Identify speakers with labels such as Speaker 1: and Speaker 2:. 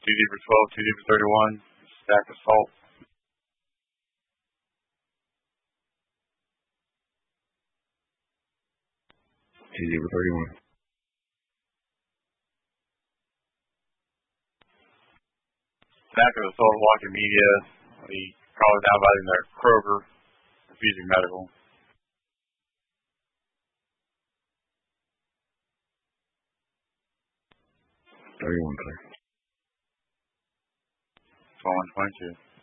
Speaker 1: 2D for 12, 2D for 31. Stack assault.
Speaker 2: TD for 31.
Speaker 1: Stack of assault walking media. He called down by their Kroger, refusing medical.
Speaker 2: 31 clear.
Speaker 1: 21, 22.